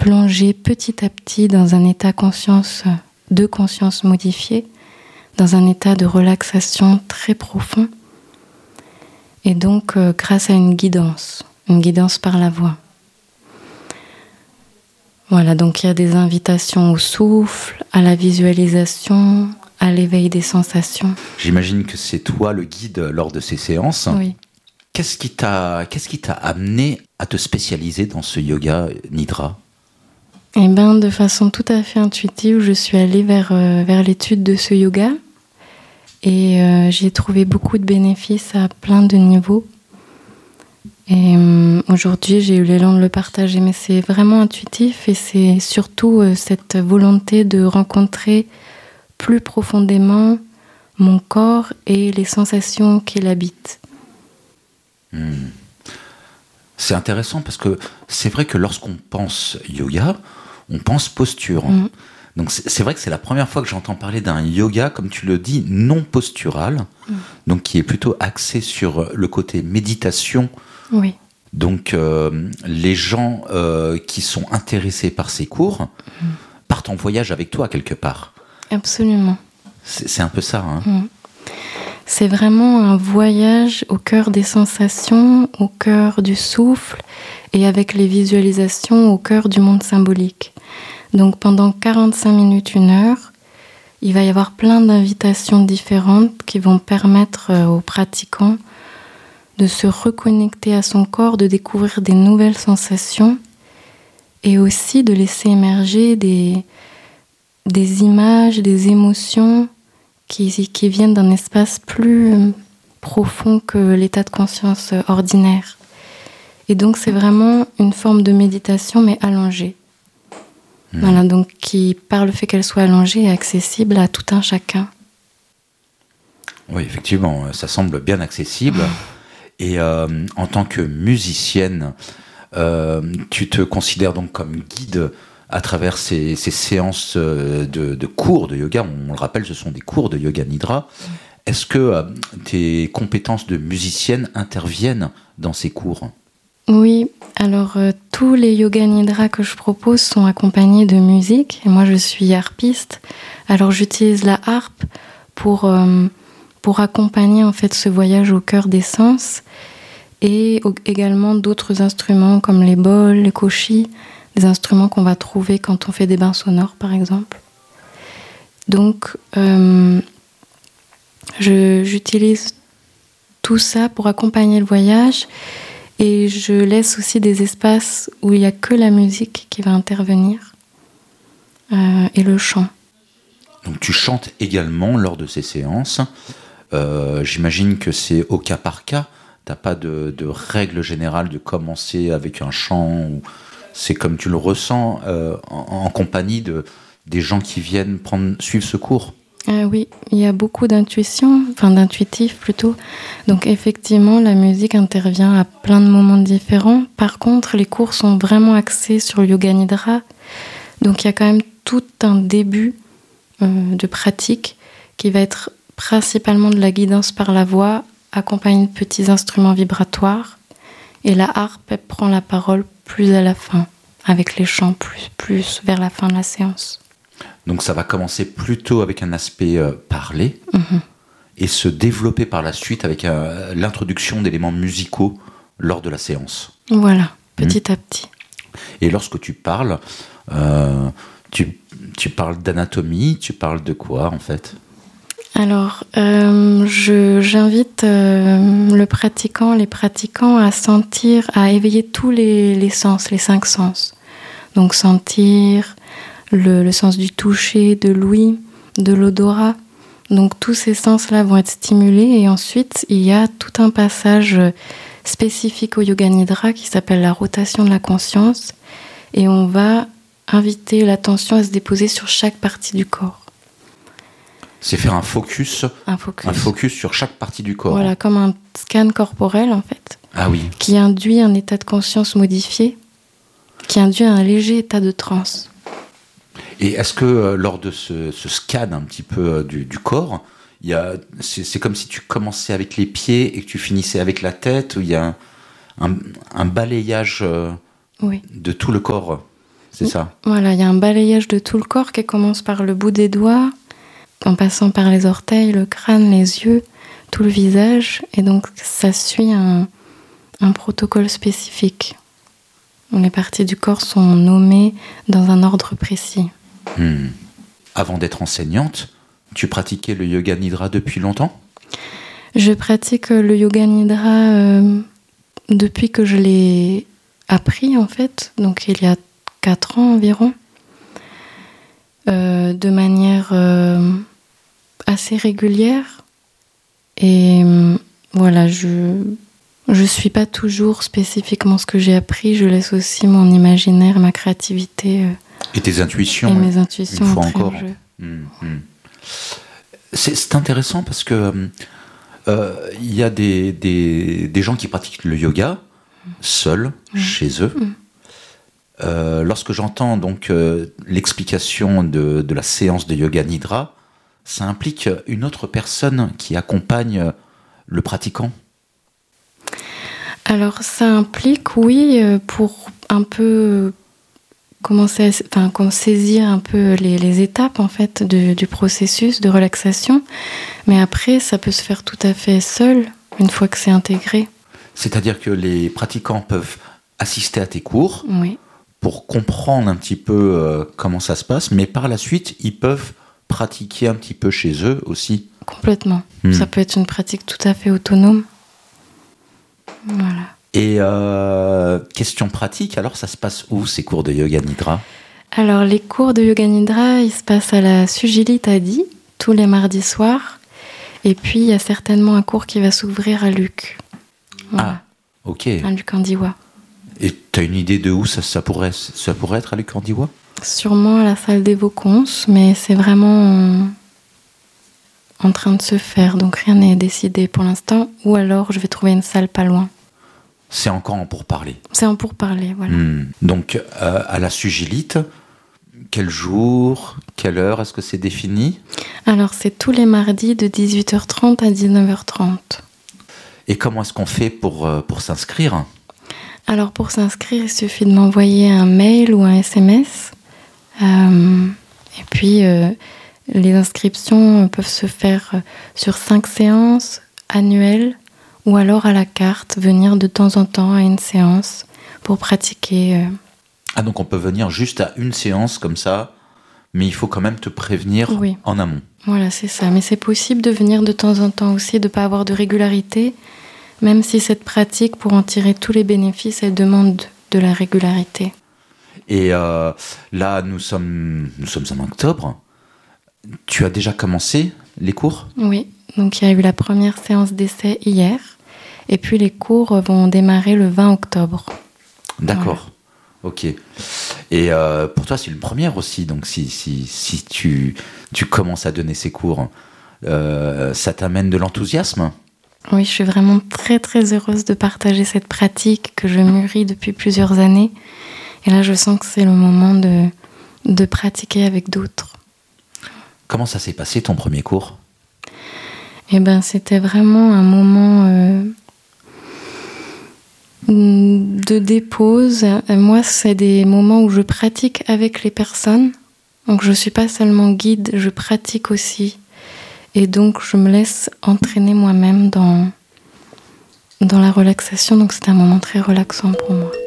plonger petit à petit dans un état de conscience modifié, dans un état de relaxation très profond, et donc grâce à une guidance par la voix. Voilà, donc il y a des invitations au souffle, à la visualisation, à l'éveil des sensations. J'imagine que c'est toi le guide lors de ces séances. Oui. Qu'est-ce qui t'a amené à te spécialiser dans ce yoga nidra ? Eh bien, de façon tout à fait intuitive, je suis allée vers l'étude de ce yoga et j'y ai trouvé beaucoup de bénéfices à plein de niveaux. Et aujourd'hui, j'ai eu l'élan de le partager, mais c'est vraiment intuitif et c'est surtout cette volonté de rencontrer plus profondément mon corps et les sensations qui l'habitent. C'est intéressant parce que c'est vrai que lorsqu'on pense yoga, on pense posture. Donc c'est vrai que c'est la première fois que j'entends parler d'un yoga, comme tu le dis, non postural, donc qui est plutôt axé sur le côté méditation. Oui. Donc les gens qui sont intéressés par ces cours partent en voyage avec toi quelque part. Absolument. C'est un peu ça. Hein. C'est vraiment un voyage au cœur des sensations, au cœur du souffle et avec les visualisations au cœur du monde symbolique. Donc pendant 45 minutes, 1 heure, il va y avoir plein d'invitations différentes qui vont permettre aux pratiquants de se reconnecter à son corps, de découvrir des nouvelles sensations et aussi de laisser émerger des images, des émotions qui viennent d'un espace plus profond que l'état de conscience ordinaire. Et donc c'est vraiment une forme de méditation mais allongée. Voilà, donc qui, par le fait qu'elle soit allongée, est accessible à tout un chacun. Oui, effectivement, ça semble bien accessible. Et en tant que musicienne, tu te considères donc comme guide à travers ces séances de cours de yoga. On le rappelle, ce sont des cours de yoga nidra. Est-ce que tes compétences de musicienne interviennent dans ces cours ? Oui, alors tous les yoga nidra que je propose sont accompagnés de musique. Et moi, je suis harpiste. Alors, j'utilise la harpe pour accompagner en fait ce voyage au cœur des sens et également d'autres instruments comme les bols, les koshi, des instruments qu'on va trouver quand on fait des bains sonores, par exemple. Donc, j'utilise tout ça pour accompagner le voyage et je laisse aussi des espaces où il n'y a que la musique qui va intervenir et le chant. Donc tu chantes également lors de ces séances. J'imagine que c'est au cas par cas. T'as pas de règle générale de commencer avec un chant. C'est comme tu le ressens en compagnie des gens qui viennent suivre ce cours. Oui, il y a beaucoup d'intuitif plutôt. Donc effectivement, la musique intervient à plein de moments différents. Par contre, les cours sont vraiment axés sur le yoga nidra. Donc il y a quand même tout un début de pratique qui va être principalement de la guidance par la voix, accompagnée de petits instruments vibratoires. Et la harpe, elle prend la parole plus à la fin, avec les chants plus vers la fin de la séance. Donc ça va commencer plutôt avec un aspect parlé et se développer par la suite avec l'introduction d'éléments musicaux lors de la séance. Voilà, petit à petit. Et lorsque tu parles, tu parles d'anatomie, tu parles de quoi en fait ? Alors, j'invite les pratiquants à sentir, à éveiller tous les sens, les 5 sens. Donc sentir le sens du toucher, de l'ouïe, de l'odorat. Donc tous ces sens-là vont être stimulés et ensuite il y a tout un passage spécifique au yoga nidra qui s'appelle la rotation de la conscience et on va inviter l'attention à se déposer sur chaque partie du corps. C'est faire un focus sur chaque partie du corps. Voilà, comme un scan corporel en fait. Ah oui. Qui induit un état de conscience modifié, qui induit un léger état de transe. Et est-ce que lors de ce scan un petit peu du corps, c'est comme si tu commençais avec les pieds et que tu finissais avec la tête, où il y a un balayage de tout le corps? c'est ça? Voilà, il y a un balayage de tout le corps qui commence par le bout des doigts, en passant par les orteils, le crâne, les yeux, tout le visage. Et donc, ça suit un protocole spécifique. Les parties du corps sont nommées dans un ordre précis. Avant d'être enseignante, tu pratiquais le yoga nidra depuis longtemps? Je pratique le yoga nidra depuis que je l'ai appris, en fait. Donc, il y a 4 ans environ. De manière assez régulière. Et voilà, je suis pas toujours spécifiquement ce que j'ai appris, je laisse aussi mon imaginaire, ma créativité et tes intuitions, et mes intuitions une fois entrer encore. en jeu. C'est intéressant parce que il y a des gens qui pratiquent le yoga seuls, chez eux. Lorsque j'entends donc l'explication de la séance de yoga nidra, ça implique une autre personne qui accompagne le pratiquant. Alors ça implique, oui, pour un peu commencer saisir un peu les étapes en fait du processus de relaxation, mais après ça peut se faire tout à fait seul une fois que c'est intégré. C'est-à-dire que les pratiquants peuvent assister à tes cours pour comprendre un petit peu comment ça se passe, mais par la suite ils peuvent pratiquer un petit peu chez eux aussi. Complètement. Ça peut être une pratique tout à fait autonome. Voilà. Et question pratique, alors ça se passe où ces cours de yoga nidra? Alors les cours de yoga nidra, ils se passent à la Sujili Tadi, tous les mardis soirs. Et puis il y a certainement un cours qui va s'ouvrir à Luc. Voilà. Ah, ok. À Luc-en-Diois. Et tu as une idée de où ça pourrait être à Luc-en-Diois? Sûrement à la salle des Vauconces, mais c'est vraiment en train de se faire, donc rien n'est décidé pour l'instant. Ou alors je vais trouver une salle pas loin. C'est encore en pourparlers. C'est en pourparlers, voilà. Donc, à la Sugilite, quel jour, quelle heure, est-ce que c'est défini? Alors, c'est tous les mardis de 18h30 à 19h30. Et comment est-ce qu'on fait pour s'inscrire? Alors, pour s'inscrire, il suffit de m'envoyer un mail ou un SMS. Et puis, les inscriptions peuvent se faire sur 5 séances annuelles, ou alors à la carte, venir de temps en temps à une séance pour pratiquer. Ah, donc on peut venir juste à une séance comme ça, mais il faut quand même te prévenir en amont. Voilà, c'est ça. Mais c'est possible de venir de temps en temps aussi, de ne pas avoir de régularité, même si cette pratique, pour en tirer tous les bénéfices, elle demande de la régularité. Et là, nous sommes en octobre. Tu as déjà commencé les cours? Oui, donc il y a eu la première séance d'essai hier. Et puis les cours vont démarrer le 20 octobre. D'accord, ok. Et pour toi, c'est une première aussi. Donc si tu commences à donner ces cours, ça t'amène de l'enthousiasme? Oui, je suis vraiment très très heureuse de partager cette pratique que je mûris depuis plusieurs années. Et là, je sens que c'est le moment de pratiquer avec d'autres. Comment ça s'est passé ton premier cours? Eh ben, c'était vraiment un moment de dépose. Moi, c'est des moments où je pratique avec les personnes. Donc, je ne suis pas seulement guide, je pratique aussi. Et donc, je me laisse entraîner moi-même dans la relaxation. Donc, c'est un moment très relaxant pour moi.